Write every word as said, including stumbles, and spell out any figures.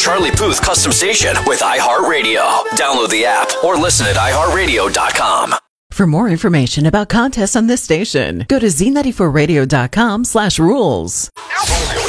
Charlie Puth custom station with iHeartRadio. Download the app or listen at i heart radio dot com. For more information about contests on this station, go to z ninety four radio dot com slash rules.